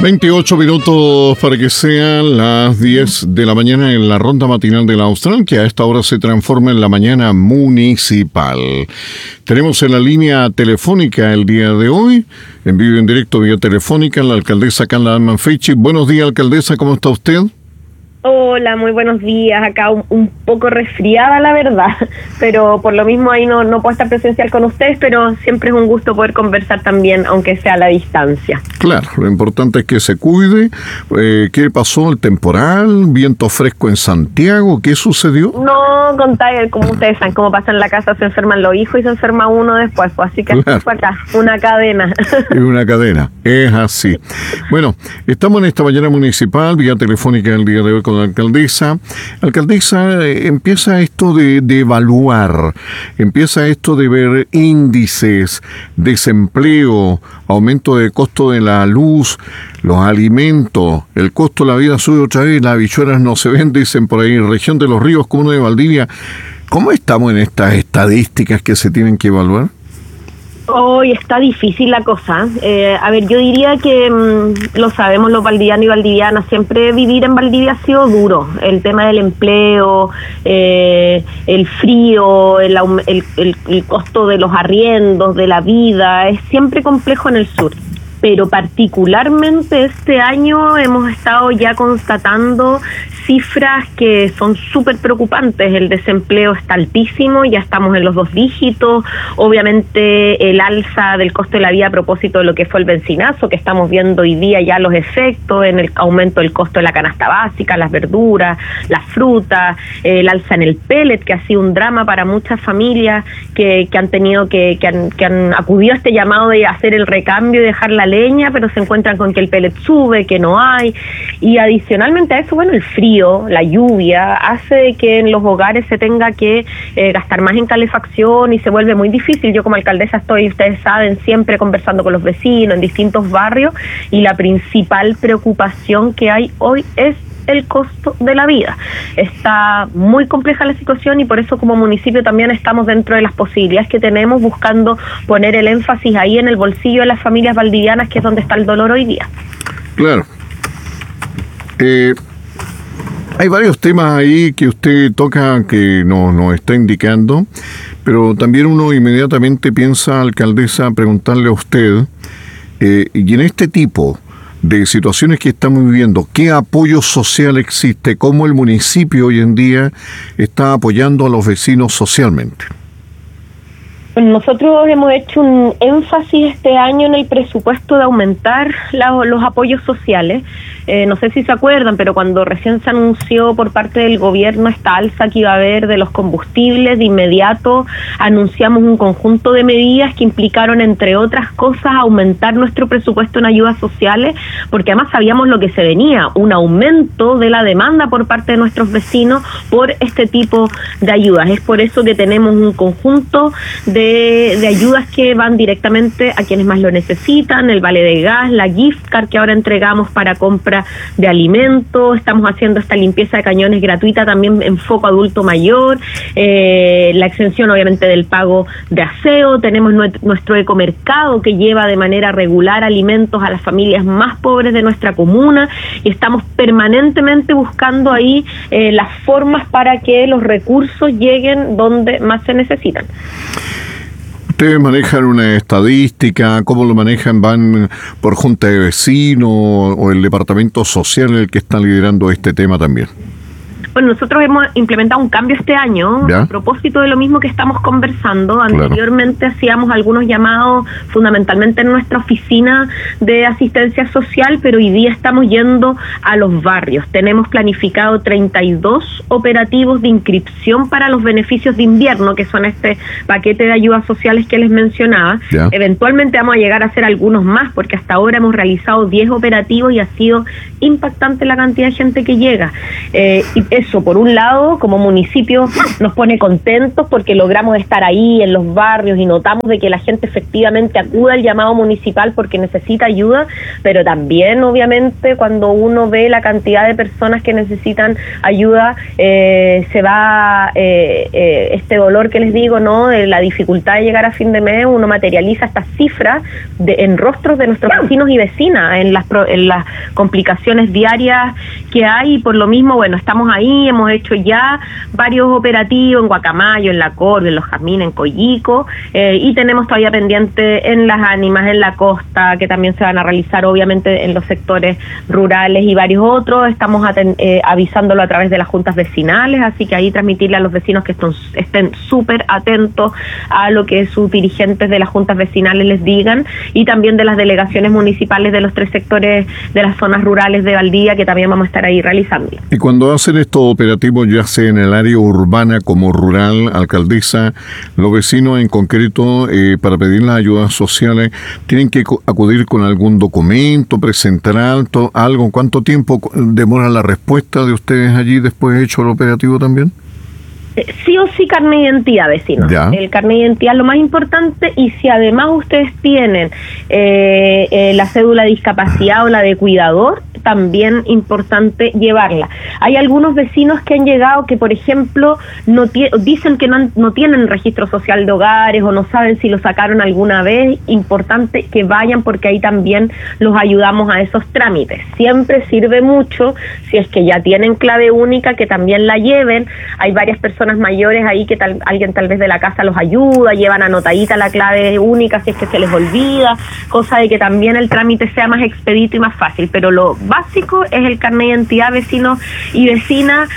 28 minutos para que sean las 10 de la mañana en la ronda matinal de la Austral, que a esta hora se transforma en la mañana municipal. Tenemos en la línea telefónica el día de hoy, en vivo y en directo vía telefónica, la alcaldesa Carla Manfrichi. Buenos días, alcaldesa, ¿cómo está usted? Hola, muy buenos días. Acá un poco resfriada, la verdad, pero por lo mismo ahí no puedo estar presencial con ustedes, pero siempre es un gusto poder conversar también, aunque sea a la distancia. Claro, lo importante es que se cuide. ¿Qué pasó? ¿El temporal? ¿Viento fresco en Santiago? ¿Qué sucedió? No, contar, como ustedes saben, cómo pasa en la casa, se enferman los hijos y se enferma uno después, pues, así que claro. Fue acá, una cadena. Es una cadena, es así. Bueno, estamos en esta mañana municipal, vía telefónica el día de hoy con la alcaldesa. Alcaldesa, empieza esto de evaluar, empieza esto de ver índices, desempleo, aumento de costo de la luz, los alimentos, el costo de la vida sube otra vez, las habichuelas no se ven, dicen por ahí, región de Los Ríos, comuna de Valdivia. ¿Cómo estamos en estas estadísticas que se tienen que evaluar? Hoy está difícil la cosa. A ver, yo diría que lo sabemos los valdivianos y valdivianas, siempre vivir en Valdivia ha sido duro. El tema del empleo, el frío, el costo de los arriendos, de la vida, es siempre complejo en el sur. Pero particularmente este año hemos estado ya constatando cifras que son súper preocupantes. El desempleo está altísimo, ya estamos en los 2 dígitos. Obviamente el alza del costo de la vida a propósito de lo que fue el bencinazo, que estamos viendo hoy día ya los efectos en el aumento del costo de la canasta básica, las verduras, las frutas, el alza en el pellet, que ha sido un drama para muchas familias que han tenido que han acudido a este llamado de hacer el recambio y dejar la leña, pero se encuentran con que el pellet sube, que no hay. Y adicionalmente a eso, bueno, el frío, la lluvia, hace de que en los hogares se tenga que gastar más en calefacción y se vuelve muy difícil. Yo como alcaldesa estoy, ustedes saben, siempre conversando con los vecinos en distintos barrios, y la principal preocupación que hay hoy es el costo de la vida. Está muy compleja la situación y por eso como municipio también estamos dentro de las posibilidades que tenemos buscando poner el énfasis ahí en el bolsillo de las familias valdivianas, que es donde está el dolor hoy día. Claro. Hay varios temas ahí que usted toca que nos está indicando, pero también uno inmediatamente piensa, alcaldesa, preguntarle a usted, y en este tipo de situaciones que estamos viviendo, ¿qué apoyo social existe? ¿Cómo el municipio hoy en día está apoyando a los vecinos socialmente? Nosotros hemos hecho un énfasis este año en el presupuesto de aumentar los apoyos sociales. No sé si se acuerdan, pero cuando recién se anunció por parte del gobierno esta alza que iba a haber de los combustibles, de inmediato anunciamos un conjunto de medidas que implicaron, entre otras cosas, aumentar nuestro presupuesto en ayudas sociales, porque además sabíamos lo que se venía, un aumento de la demanda por parte de nuestros vecinos por este tipo de ayudas. Es por eso que tenemos un conjunto de ayudas que van directamente a quienes más lo necesitan, el vale de gas, la gift card que ahora entregamos para compra de alimentos, estamos haciendo esta limpieza de cañones gratuita también en foco adulto mayor, la exención obviamente del pago de aseo, tenemos nuestro ecomercado que lleva de manera regular alimentos a las familias más pobres de nuestra comuna, y estamos permanentemente buscando ahí las formas para que los recursos lleguen donde más se necesitan. ¿Ustedes manejan una estadística? ¿Cómo lo manejan? ¿Van por junta de vecinos o el departamento social el que está liderando este tema también? Bueno, nosotros hemos implementado un cambio este año, ¿ya?, a propósito de lo mismo que estamos conversando. Anteriormente, claro, hacíamos algunos llamados fundamentalmente en nuestra oficina de asistencia social, pero hoy día estamos yendo a los barrios. Tenemos planificado 32 operativos de inscripción para los beneficios de invierno, que son este paquete de ayudas sociales que les mencionaba. ¿Ya? Eventualmente vamos a llegar a hacer algunos más, porque hasta ahora hemos realizado 10 operativos y ha sido impactante la cantidad de gente que llega. Y eso, por un lado, como municipio nos pone contentos porque logramos estar ahí en los barrios y notamos de que la gente efectivamente acude al llamado municipal porque necesita ayuda, pero también obviamente cuando uno ve la cantidad de personas que necesitan ayuda, se va este dolor que les digo, ¿no? De la dificultad de llegar a fin de mes, uno materializa estas cifras en rostros de nuestros vecinos y vecinas, en las complicaciones diarias que hay, y por lo mismo, bueno, estamos ahí, hemos hecho ya varios operativos en Guacamayo, en La Corte, en Los Jazmines, en Coyico, y tenemos todavía pendiente en Las Ánimas, en la costa, que también se van a realizar obviamente en los sectores rurales y varios otros. Estamos avisándolo a través de las juntas vecinales, así que ahí transmitirle a los vecinos que estén súper atentos a lo que sus dirigentes de las juntas vecinales les digan, y también de las delegaciones municipales de los 3 sectores de las zonas rurales de Valdivia, que también vamos a estar ahí realizando. Y cuando hacen estos operativos, ya sea en el área urbana como rural, alcaldesa, los vecinos en concreto, para pedir las ayudas sociales, tienen que acudir con algún documento, presentar algo. ¿Cuánto tiempo demora la respuesta de ustedes allí después de hecho el operativo también? Sí o sí carnet de identidad, vecino. Ya. El carnet de identidad es lo más importante, y si además ustedes tienen la cédula de discapacidad o la de cuidador, también importante llevarla. Hay algunos vecinos que han llegado que, por ejemplo, dicen que no tienen registro social de hogares o no saben si lo sacaron alguna vez. Importante que vayan, porque ahí también los ayudamos a esos trámites. Siempre sirve mucho, si es que ya tienen clave única, que también la lleven. Hay varias personas mayores ahí que alguien tal vez de la casa los ayuda, llevan anotadita la clave única si es que se les olvida, cosa de que también el trámite sea más expedito y más fácil. Pero lo básico es el carnet de identidad, vecinos y vecinas,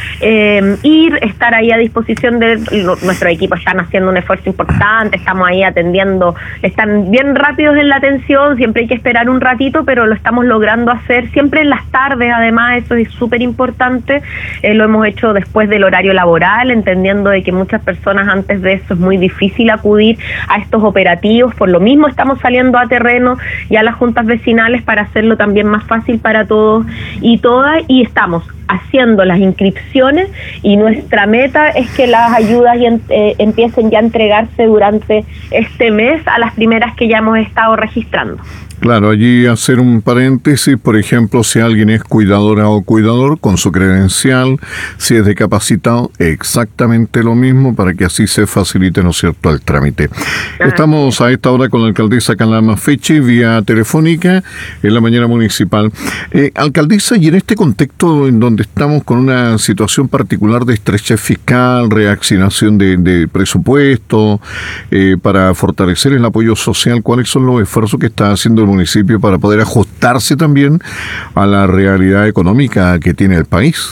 estar ahí a disposición de nuestro equipo. Están haciendo un esfuerzo importante, estamos ahí atendiendo, están bien rápidos en la atención, siempre hay que esperar un ratito, pero lo estamos logrando hacer siempre en las tardes. Además, eso es súper importante, lo hemos hecho después del horario laboral, entendiendo de que muchas personas antes de eso es muy difícil acudir a estos operativos. Por lo mismo estamos saliendo a terreno y a las juntas vecinales para hacerlo también más fácil para todos y todas, y estamos haciendo las inscripciones, y nuestra meta es que las ayudas empiecen ya a entregarse durante este mes a las primeras que ya hemos estado registrando. Claro, allí hacer un paréntesis, por ejemplo, si alguien es cuidadora o cuidador, con su credencial, si es discapacitado, exactamente lo mismo, para que así se facilite, ¿no es cierto?, el trámite. Estamos a esta hora con la alcaldesa Calama Fechi, vía telefónica, en la mañana municipal. Alcaldesa, y en este contexto en donde estamos con una situación particular de estrechez fiscal, reasignación de presupuesto, para fortalecer el apoyo social, ¿cuáles son los esfuerzos que está haciendo el municipio para poder ajustarse también a la realidad económica que tiene el país?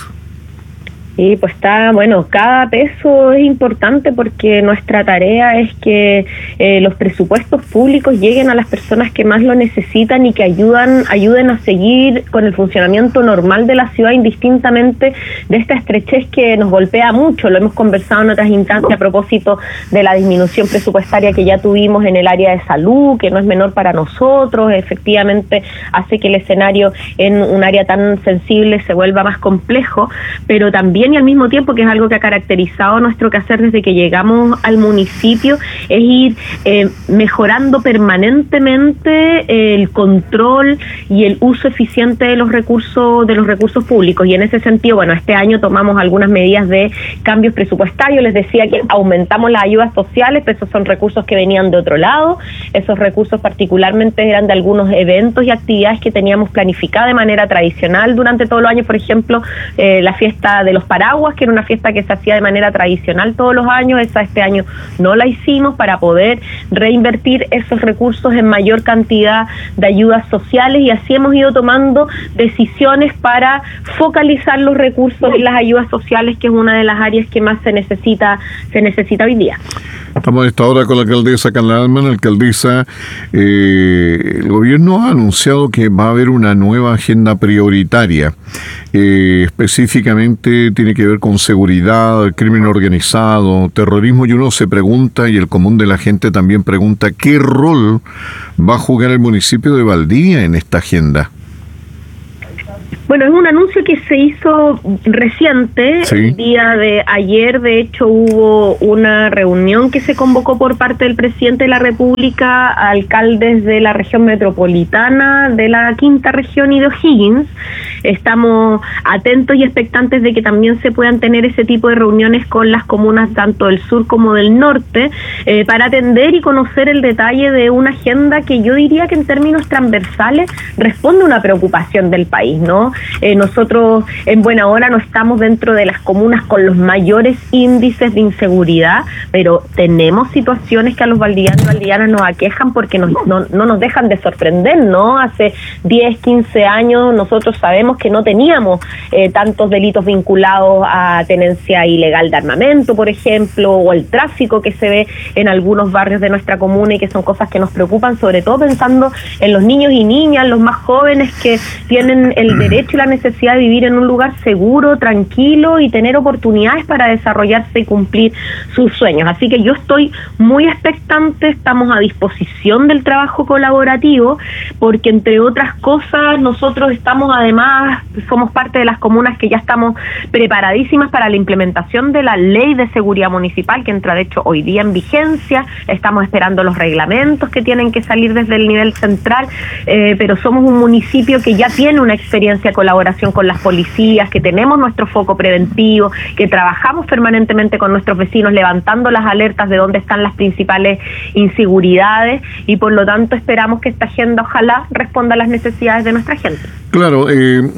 Sí, pues cada peso es importante, porque nuestra tarea es que los presupuestos públicos lleguen a las personas que más lo necesitan y que ayuden a seguir con el funcionamiento normal de la ciudad, indistintamente de esta estrechez que nos golpea mucho. Lo hemos conversado en otras instancias a propósito de la disminución presupuestaria que ya tuvimos en el área de salud, que no es menor para nosotros. Efectivamente hace que el escenario en un área tan sensible se vuelva más complejo, pero también, y al mismo tiempo, que es algo que ha caracterizado nuestro quehacer desde que llegamos al municipio, es ir mejorando permanentemente el control y el uso eficiente de los recursos públicos. Y en ese sentido, este año tomamos algunas medidas de cambios presupuestarios. Les decía que aumentamos las ayudas sociales, pero esos son recursos que venían de otro lado. Esos recursos particularmente eran de algunos eventos y actividades que teníamos planificadas de manera tradicional durante todos los años. Por ejemplo, la fiesta de los paraguas, que era una fiesta que se hacía de manera tradicional todos los años. Este año no la hicimos, para poder reinvertir esos recursos en mayor cantidad de ayudas sociales, y así hemos ido tomando decisiones para focalizar los recursos en las ayudas sociales, que es una de las áreas que más se necesita hoy día. Estamos a esta hora con la alcaldesa Carla Altman. Alcaldesa, el gobierno ha anunciado que va a haber una nueva agenda prioritaria. Específicamente tiene que ver con seguridad, crimen organizado, terrorismo, y uno se pregunta, y el común de la gente también pregunta, ¿qué rol va a jugar el municipio de Valdivia en esta agenda? Bueno, es un anuncio que se hizo reciente. Sí. El día de ayer, de hecho, hubo una reunión que se convocó por parte del presidente de la República a alcaldes de la región metropolitana, de la quinta región y de O'Higgins. Estamos atentos y expectantes de que también se puedan tener ese tipo de reuniones con las comunas tanto del sur como del norte, para atender y conocer el detalle de una agenda que yo diría que en términos transversales responde a una preocupación del país, ¿no? Nosotros en buena hora no estamos dentro de las comunas con los mayores índices de inseguridad, pero tenemos situaciones que a los valdivianos y valdivianas nos aquejan porque no nos dejan de sorprender, ¿no? Hace 10, 15 años nosotros sabemos que no teníamos tantos delitos vinculados a tenencia ilegal de armamento, por ejemplo, o el tráfico que se ve en algunos barrios de nuestra comuna y que son cosas que nos preocupan, sobre todo pensando en los niños y niñas, los más jóvenes que tienen el derecho y la necesidad de vivir en un lugar seguro, tranquilo y tener oportunidades para desarrollarse y cumplir sus sueños. Así que yo estoy muy expectante, estamos a disposición del trabajo colaborativo, porque entre otras cosas nosotros estamos además, somos parte de las comunas que ya estamos preparadísimas para la implementación de la ley de seguridad municipal, que entra de hecho hoy día en vigencia. Estamos esperando los reglamentos que tienen que salir desde el nivel central, pero somos un municipio que ya tiene una experiencia de colaboración con las policías, que tenemos nuestro foco preventivo, que trabajamos permanentemente con nuestros vecinos levantando las alertas de dónde están las principales inseguridades, y por lo tanto esperamos que esta agenda ojalá responda a las necesidades de nuestra gente. Claro,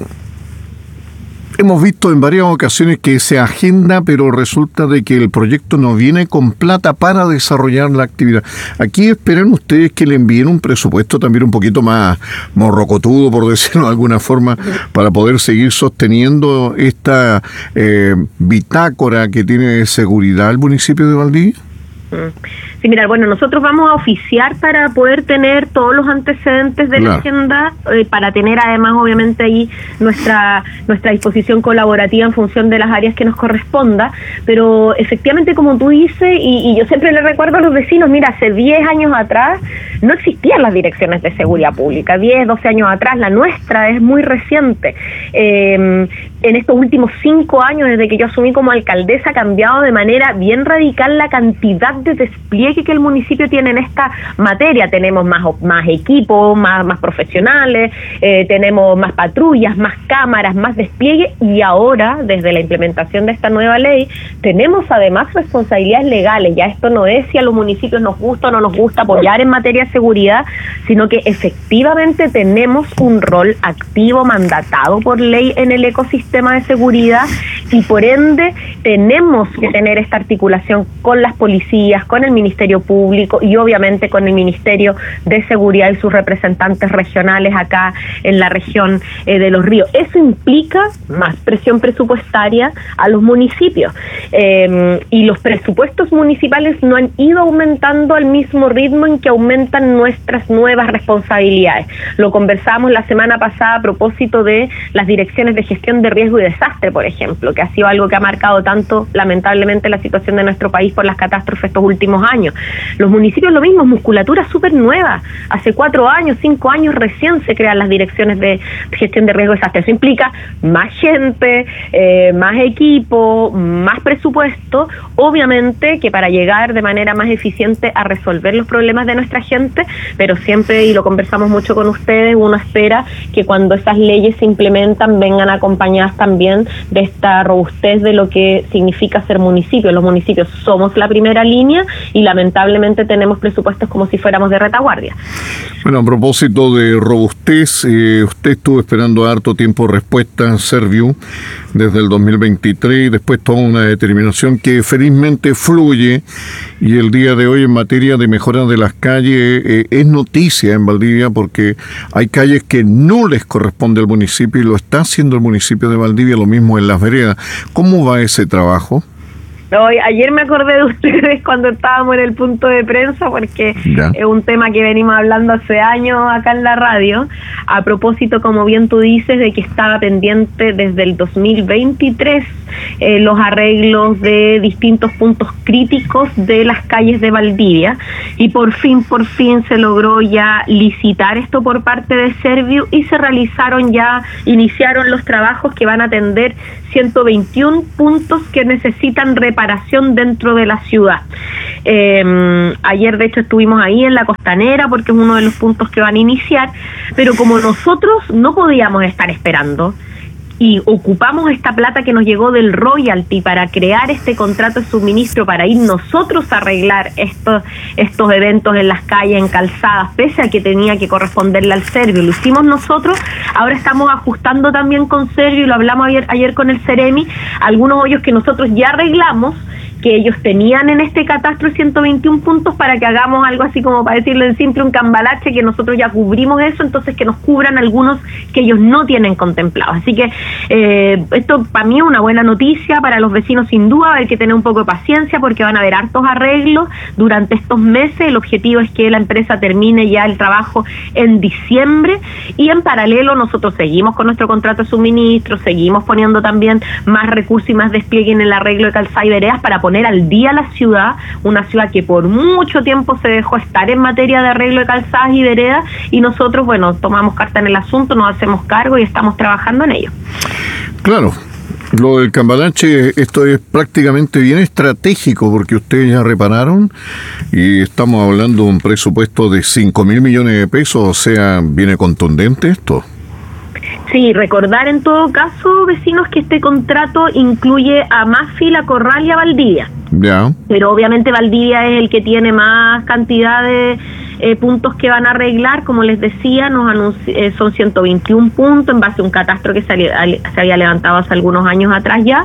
hemos visto en varias ocasiones que se agenda, pero resulta de que el proyecto no viene con plata para desarrollar la actividad. Aquí esperan ustedes que le envíen un presupuesto también un poquito más morrocotudo, por decirlo de alguna forma, para poder seguir sosteniendo esta bitácora que tiene de seguridad el municipio de Valdivia. Sí, mira, bueno, nosotros vamos a oficiar para poder tener todos los antecedentes de la agenda, para tener además obviamente ahí nuestra disposición colaborativa en función de las áreas que nos corresponda, pero efectivamente como tú dices, y yo siempre le recuerdo a los vecinos, mira, hace 10 años atrás no existían las direcciones de seguridad pública, 10, 12 años atrás, la nuestra es muy reciente. En estos últimos 5 años, desde que yo asumí como alcaldesa, ha cambiado de manera bien radical la cantidad de despliegue que el municipio tiene en esta materia. Tenemos más equipos, más profesionales, tenemos más patrullas, más cámaras, más despliegue, y ahora, desde la implementación de esta nueva ley, tenemos además responsabilidades legales. Ya esto no es si a los municipios nos gusta o no nos gusta apoyar en materia de seguridad, sino que efectivamente tenemos un rol activo mandatado por ley en el ecosistema de seguridad, y por ende tenemos que tener esta articulación con las policías, con el Ministerio Público y obviamente con el Ministerio de Seguridad y sus representantes regionales acá en la región de Los Ríos. Eso implica más presión presupuestaria a los municipios, y los presupuestos municipales no han ido aumentando al mismo ritmo en que aumentan nuestras nuevas responsabilidades. Lo conversamos la semana pasada a propósito de las direcciones de gestión de riesgo y desastre, por ejemplo, que ha sido algo que ha marcado tanto lamentablemente la situación de nuestro país por las catástrofes estos últimos años. Los municipios lo mismo, musculatura súper nueva. Hace 4 años, 5 años recién se crean las direcciones de gestión de riesgo y desastre. Eso implica más gente, más equipo, más presupuesto, obviamente que para llegar de manera más eficiente a resolver los problemas de nuestra gente, pero siempre, y lo conversamos mucho con ustedes, uno espera que cuando esas leyes se implementan vengan acompañadas también de esta robustez de lo que significa ser municipio. Los municipios somos la primera línea y lamentablemente tenemos presupuestos como si fuéramos de retaguardia. Bueno, a propósito de robustez, usted estuvo esperando harto tiempo respuesta a Serviu desde el 2023 y después toma una determinación que felizmente fluye, y el día de hoy en materia de mejora de las calles es noticia en Valdivia, porque hay calles que no les corresponde al municipio y lo está haciendo el municipio de Valdivia, lo mismo en Las Veredas. ¿Cómo va ese trabajo? Hoy, ayer me acordé de ustedes cuando estábamos en el punto de prensa, porque es un tema que venimos hablando hace años acá en la radio, a propósito, como bien tú dices, de que estaba pendiente desde el 2023 los arreglos de distintos puntos críticos de las calles de Valdivia, y por fin se logró ya licitar esto por parte de Serviu y se iniciaron los trabajos que van a atender 121 puntos que necesitan reparación dentro de la ciudad. Ayer de hecho estuvimos ahí en la Costanera porque es uno de los puntos que van a iniciar, pero como nosotros no podíamos estar esperando y ocupamos esta plata que nos llegó del royalty para crear este contrato de suministro para ir nosotros a arreglar estos eventos en las calles, en calzadas, pese a que tenía que corresponderle al Serviu, lo hicimos nosotros. Ahora estamos ajustando también con Serviu, y lo hablamos ayer con el Ceremi, algunos hoyos que nosotros ya arreglamos, que ellos tenían en este catastro 121 puntos, para que hagamos algo así como, para decirlo en simple, un cambalache, que nosotros ya cubrimos eso, entonces que nos cubran algunos que ellos no tienen contemplados. Así que esto para mí es una buena noticia para los vecinos, sin duda. Hay que tener un poco de paciencia porque van a haber hartos arreglos durante estos meses. El objetivo es que la empresa termine ya el trabajo en diciembre, y en paralelo nosotros seguimos con nuestro contrato de suministro, seguimos poniendo también más recursos y más despliegue en el arreglo de calzada y veredas para poner al día la ciudad, una ciudad que por mucho tiempo se dejó estar en materia de arreglo de calzadas y veredas, y nosotros, bueno, tomamos carta en el asunto, nos hacemos cargo y estamos trabajando en ello. Claro, lo del cambalache, esto es prácticamente bien estratégico porque ustedes ya repararon y estamos hablando de un presupuesto de 5.000 millones de pesos, o sea, viene contundente esto. Sí, recordar en todo caso, vecinos, que este contrato incluye a Mafil, a Corral y a Valdivia. Ya. Pero obviamente Valdivia es el que tiene más cantidad de puntos que van a arreglar. Como les decía, son 121 puntos en base a un catastro que se había levantado hace algunos años atrás ya,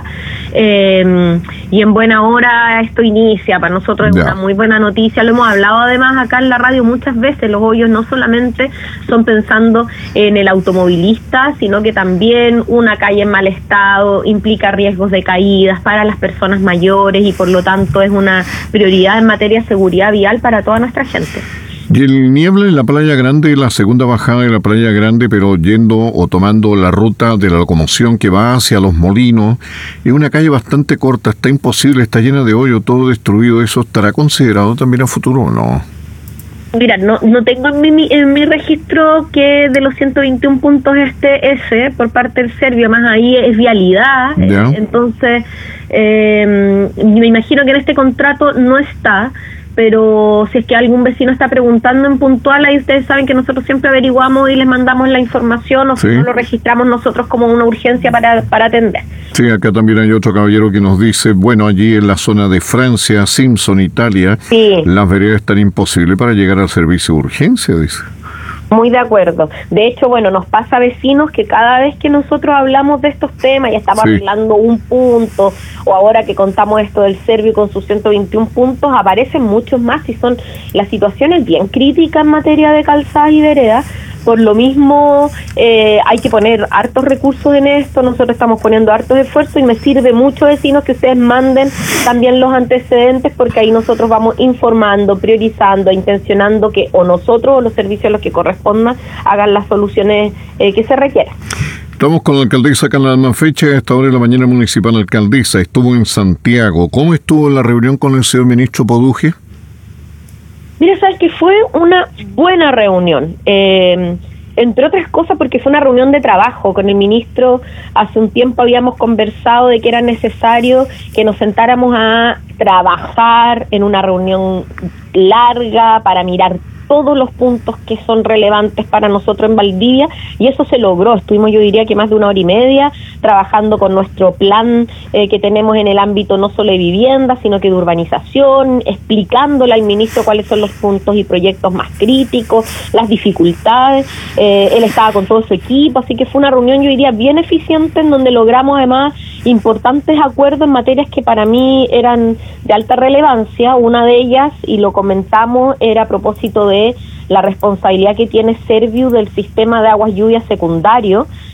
y en buena hora esto inicia. Para nosotros es una muy buena noticia, lo hemos hablado además acá en la radio muchas veces. Los hoyos no solamente son pensando en el automovilista, sino que también una calle en mal estado implica riesgos de caídas para las personas mayores, y por lo tanto es una prioridad en materia de seguridad vial para toda nuestra gente. Y el Niebla en la Playa Grande, la segunda bajada de la Playa Grande, pero yendo o tomando la ruta de la locomoción que va hacia Los Molinos, es una calle bastante corta, está imposible, está llena de hoyo, todo destruido. ¿Eso estará considerado también a futuro o no? Mira, no tengo en mi registro que de los 121 puntos ese por parte del Serviu, más ahí es vialidad. Entonces me imagino que en este contrato no está, pero si es que algún vecino está preguntando en puntual, ahí ustedes saben que nosotros siempre averiguamos y les mandamos la información, o si no, lo registramos nosotros como una urgencia para atender. Sí, acá también hay otro caballero que nos dice, bueno, allí en la zona de Francia, Simpson, Italia, las veredas están imposibles para llegar al servicio de urgencia, dice. Muy de acuerdo. De hecho, bueno, nos pasa, vecinos, que cada vez que nosotros hablamos de estos temas y estamos arreglando un punto, o ahora que contamos esto del Serviu con sus 121 puntos, aparecen muchos más, y son las situaciones bien críticas en materia de calzadas y veredas. Por lo mismo, hay que poner hartos recursos en esto. Nosotros estamos poniendo hartos esfuerzos, y me sirve mucho, vecinos, que ustedes manden también los antecedentes, porque ahí nosotros vamos informando, priorizando, intencionando que o nosotros o los servicios a los que correspondan hagan las soluciones que se requieran. Estamos con la alcaldesa Carla Almanfeche. A esta hora de la mañana municipal. Alcaldesa, estuvo en Santiago. ¿Cómo estuvo la reunión con el señor ministro Poduje? Mira, sabes que fue una buena reunión, entre otras cosas porque fue una reunión de trabajo. Con el ministro hace un tiempo habíamos conversado de que era necesario que nos sentáramos a trabajar en una reunión larga para mirar todos los puntos que son relevantes para nosotros en Valdivia, y eso se logró. Estuvimos, yo diría que más de 1 hora y media trabajando con nuestro plan que tenemos en el ámbito no solo de vivienda, sino que de urbanización, explicándole al ministro cuáles son los puntos y proyectos más críticos, las dificultades. Él estaba con todo su equipo, así que fue una reunión, yo diría, bien eficiente, en donde logramos además importantes acuerdos en materias que para mí eran de alta relevancia. Una de ellas, y lo comentamos, era a propósito de la responsabilidad que tiene Serviu del sistema de aguas lluvias secundario,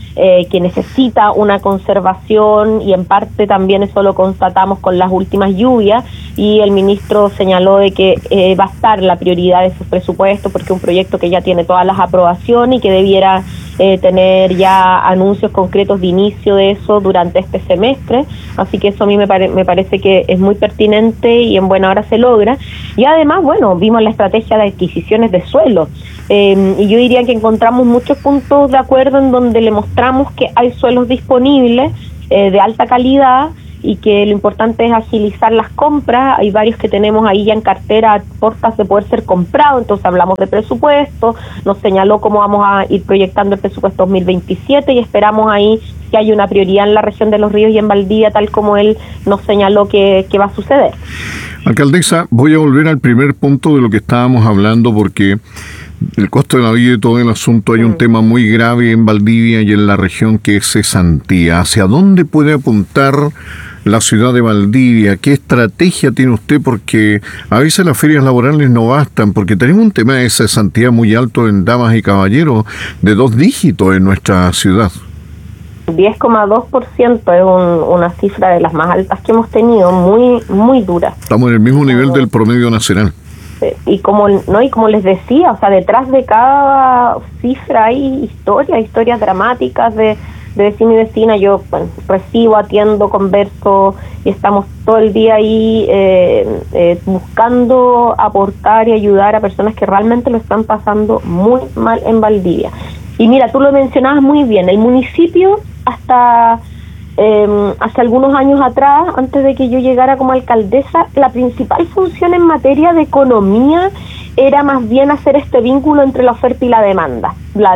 que necesita una conservación, y en parte también eso lo constatamos con las últimas lluvias, y el ministro señaló de que va a estar la prioridad de sus presupuestos porque es un proyecto que ya tiene todas las aprobaciones y que debiera tener ya anuncios concretos de inicio de eso durante este semestre, así que eso a mí me parece que es muy pertinente y en buena hora se logra. Y además, bueno, vimos la estrategia de adquisiciones de suelo, y yo diría que encontramos muchos puntos de acuerdo en donde le mostramos que hay suelos disponibles de alta calidad y que lo importante es agilizar las compras. Hay varios que tenemos ahí ya en cartera a puertas de poder ser comprados, entonces hablamos de presupuesto, nos señaló cómo vamos a ir proyectando el presupuesto 2027 y esperamos ahí que haya una prioridad en la región de Los Ríos y en Valdivia, tal como él nos señaló que va a suceder. Alcaldesa, voy a volver al primer punto de lo que estábamos hablando, porque el costo de la vida y todo el asunto, hay un tema muy grave en Valdivia y en la región que es cesantía. ¿Hacia dónde puede apuntar la ciudad de Valdivia? ¿Qué estrategia tiene usted? Porque a veces las ferias laborales no bastan, porque tenemos un tema de cesantía muy alto en damas y caballeros, de 2 dígitos en nuestra ciudad. 10,2% es una cifra de las más altas que hemos tenido, muy muy dura. Estamos en el mismo nivel del promedio nacional. Y como les decía, o sea, detrás de cada cifra hay historias dramáticas de vecino y vecina. Yo recibo, atiendo, converso y estamos todo el día ahí buscando aportar y ayudar a personas que realmente lo están pasando muy mal en Valdivia. Y mira, tú lo mencionabas muy bien, el municipio hasta hace algunos años atrás, antes de que yo llegara como alcaldesa, la principal función en materia de economía era más bien hacer este vínculo entre la oferta y la demanda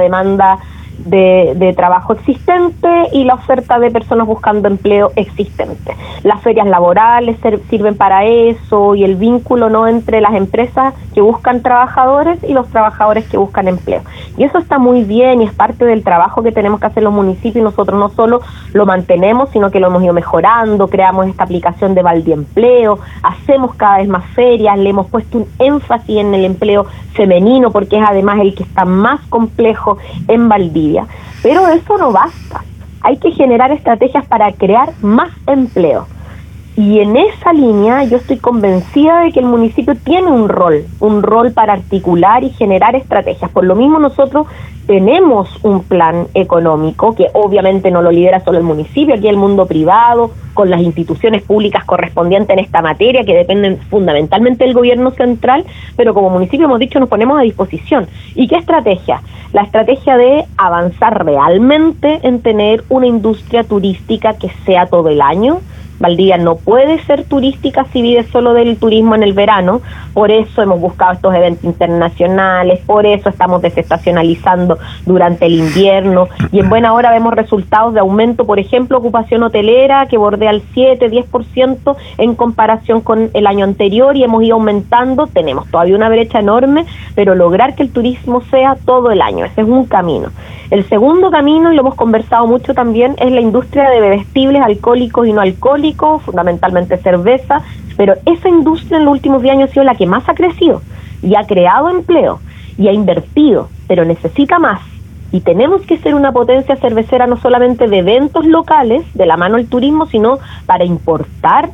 de trabajo existente y la oferta de personas buscando empleo existente. Las ferias laborales sirven para eso, y el vínculo no entre las empresas que buscan trabajadores y los trabajadores que buscan empleo. Y eso está muy bien y es parte del trabajo que tenemos que hacer los municipios, y nosotros no solo lo mantenemos, sino que lo hemos ido mejorando. Creamos esta aplicación de Valdiempleo, hacemos cada vez más ferias, le hemos puesto un énfasis en el empleo femenino porque es además el que está más complejo en Valdivia. Pero eso no basta, hay que generar estrategias para crear más empleo. Y en esa línea yo estoy convencida de que el municipio tiene un rol para articular y generar estrategias. Por lo mismo nosotros tenemos un plan económico que obviamente no lo lidera solo el municipio, aquí el mundo privado, con las instituciones públicas correspondientes en esta materia que dependen fundamentalmente del gobierno central, pero como municipio hemos dicho nos ponemos a disposición. ¿Y qué estrategia? La estrategia de avanzar realmente en tener una industria turística que sea todo el año. Valdivia no puede ser turística si vive solo del turismo en el verano, por eso hemos buscado estos eventos internacionales, por eso estamos desestacionalizando durante el invierno, y en buena hora vemos resultados de aumento, por ejemplo, ocupación hotelera que bordea el 7-10% en comparación con el año anterior, y hemos ido aumentando. Tenemos todavía una brecha enorme, pero lograr que el turismo sea todo el año, ese es un camino. El segundo camino, y lo hemos conversado mucho también, es la industria de bebestibles alcohólicos y no alcohólicos, fundamentalmente cerveza, pero esa industria en los últimos 10 años ha sido la que más ha crecido y ha creado empleo y ha invertido, pero necesita más. Y tenemos que ser una potencia cervecera no solamente de eventos locales, de la mano del turismo, sino para importar,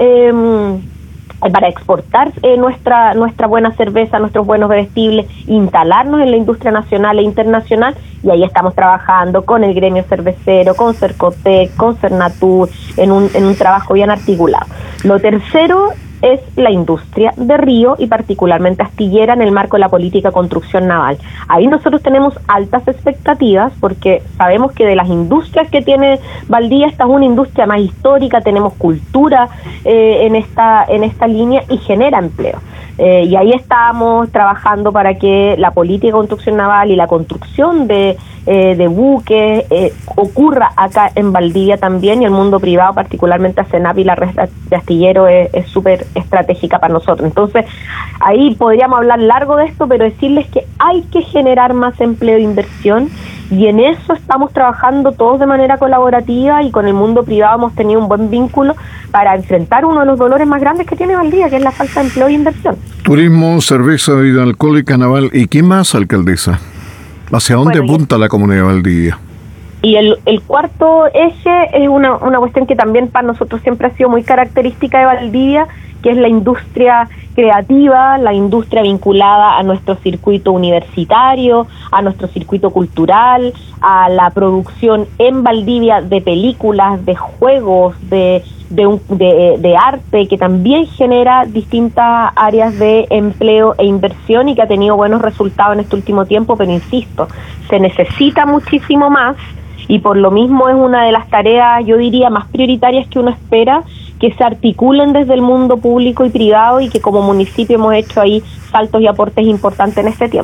para exportar nuestra buena cerveza, nuestros buenos bebestibles, instalarnos en la industria nacional e internacional, y ahí estamos trabajando con el gremio cervecero, con Cercotec, con Cernatur, en un trabajo bien articulado. Lo tercero es la industria de río y particularmente astillera en el marco de la política de construcción naval. Ahí nosotros tenemos altas expectativas porque sabemos que de las industrias que tiene Valdivia, esta es una industria más histórica, tenemos cultura en esta línea y genera empleo. Y ahí estamos trabajando para que la política de construcción naval y la construcción de buques ocurra acá en Valdivia también, y el mundo privado, particularmente a CENAP y la red de astillero, es súper estratégica para nosotros. Entonces, ahí podríamos hablar largo de esto, pero decirles que hay que generar más empleo e inversión, y en eso estamos trabajando todos de manera colaborativa, y con el mundo privado hemos tenido un buen vínculo para enfrentar uno de los dolores más grandes que tiene Valdivia, que es la falta de empleo e inversión. Turismo, cerveza, bebida alcohólica, naval. ¿Y qué más, alcaldesa? ¿Hacia dónde apunta la comunidad de Valdivia? Y el cuarto eje es una cuestión que también para nosotros siempre ha sido muy característica de Valdivia, que es la industria creativa, la industria vinculada a nuestro circuito universitario, a nuestro circuito cultural, a la producción en Valdivia de películas, de juegos, de arte, que también genera distintas áreas de empleo e inversión y que ha tenido buenos resultados en este último tiempo, pero insisto, se necesita muchísimo más y por lo mismo es una de las tareas, yo diría, más prioritarias que uno espera, que se articulen desde el mundo público y privado y que como municipio hemos hecho ahí saltos y aportes importantes en este tiempo.